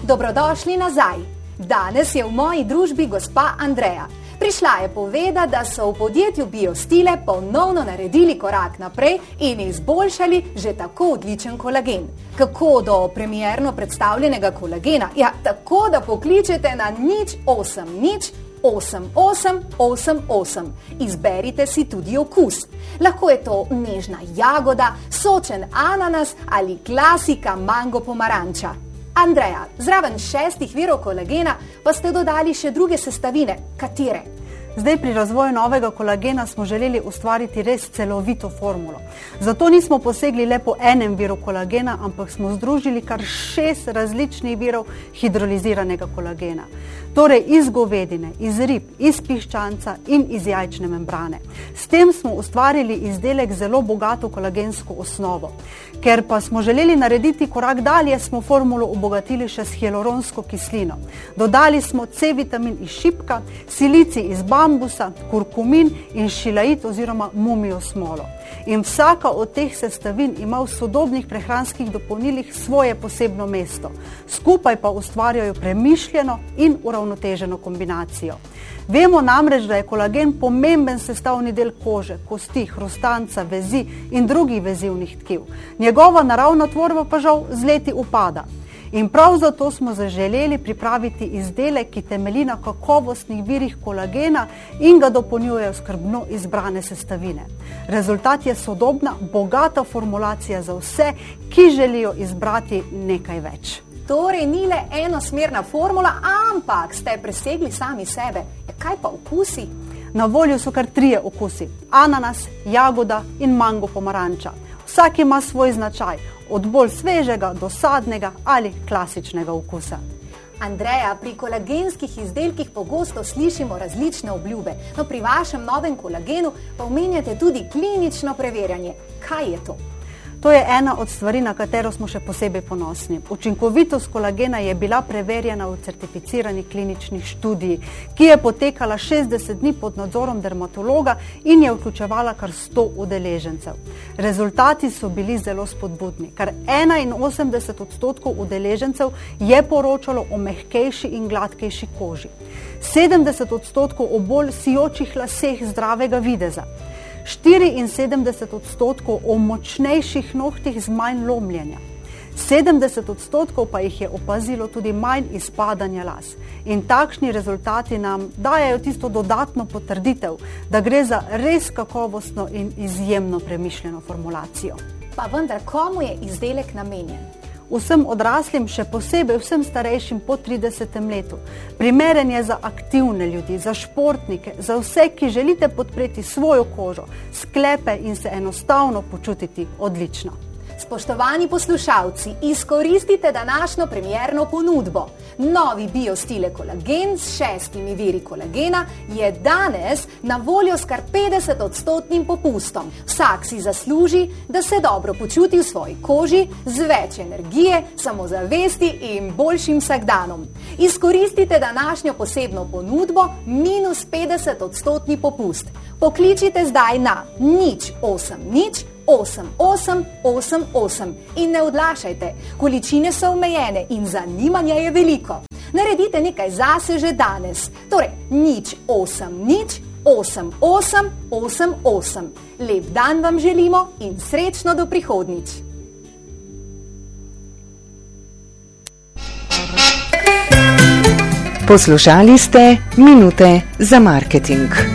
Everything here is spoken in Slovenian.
Dobrodošli nazaj. Danes je v moji družbi gospa Andreja. Prišla je povedati, da so v podjetju Biostile ponovno naredili korak naprej in izboljšali že tako odličen kolagen. Kako do premierno predstavljenega kolagena? Ja, tako da pokličete na 080 8888. Izberite si tudi okus. Lahko je to nežna jagoda, sočen ananas ali klasika mango pomaranča. Andreja, zraven 6 virov kolagena pa ste dodali še druge sestavine. Katere? Zdaj pri razvoju novega kolagena smo želeli ustvariti res celovito formulo. Zato nismo posegli le po enem viru kolagena, ampak smo združili kar 6 različnih virov hidroliziranega kolagena. Torej iz govedine, iz rib, iz piščanca in iz jajčne membrane. S tem smo ustvarili izdelek zelo bogato kolagensko osnovo. Ker pa smo želeli narediti korak dalje, smo formulo obogatili še s hialuronsko kislino. Dodali smo C-vitamin iz šipka, silicij iz bambusa, kurkumin in šilait oziroma mumijo smolo. In vsaka od teh sestavin ima v sodobnih prehranskih dopolnilih svoje posebno mesto. Skupaj pa ustvarjajo premišljeno in uravnoteženo kombinacijo. Vemo namreč, da je kolagen pomemben sestavni del kože, kosti, hrustanca, vezi in drugih vezivnih tkiv. Njegova naravna tvorba pa žal z leti upada. In prav zato smo zaželeli pripraviti izdelek, ki temelji na kakovostnih virih kolagena in ga dopolnjujejo skrbno izbrane sestavine. Rezultat je sodobna, bogata formulacija za vse, ki želijo izbrati nekaj več. Torej ni le enosmerna formula, ampak ste presegli sami sebe. Kaj pa okusi? Na voljo so kar 3 okusi: ananas, jagoda in mango pomaranča. Vsak ima svoj značaj, od bolj svežega do sadnega ali klasičnega okusa. Andreja, pri kolagenskih izdelkih pogosto slišimo različne obljube. No, pri vašem novem kolagenu pa omenjate tudi klinično preverjanje. Kaj je to? To je ena od stvari, na katero smo še posebej ponosni. Učinkovitost kolagena je bila preverjena v certificirani klinični študiji, ki je potekala 60 dni pod nadzorom dermatologa in je vključevala kar 100 udeležencev. Rezultati so bili zelo spodbudni. Kar 81% udeležencev je poročalo o mehkejši in gladkejši koži. 70% o bolj sijočih laseh zdravega videza. 74% o močnejših nohtih z manj lomljenja. 70% pa jih je opazilo tudi manj izpadanja las. In takšni rezultati nam dajajo tisto dodatno potrditev, da gre za res kakovostno in izjemno premišljeno formulacijo. Pa vendar, komu je izdelek namenjen? Vsem odraslim, še posebej vsem starejšim po 30. letu. Primeren je za aktivne ljudi, za športnike, za vse, ki želite podpreti svojo kožo, sklepe in se enostavno počutiti odlično. Spoštovani poslušalci, izkoristite današnjo premierno ponudbo. Novi Biostile kolagen s 6 viri kolagena je danes na voljo s kar 50% popustom. Vsak si zasluži, da se dobro počuti v svoji koži, z več energije, samozavesti in boljšim vsakdanom. Izkoristite današnjo posebno ponudbo minus 50% popust. Pokličite zdaj na 080 8888 in ne odlašajte, količine so omejene in zanimanja je veliko. Naredite nekaj zase že danes, torej 080 8888. Lep dan vam želimo in srečno do prihodnjič. Poslušali ste Minute za marketing.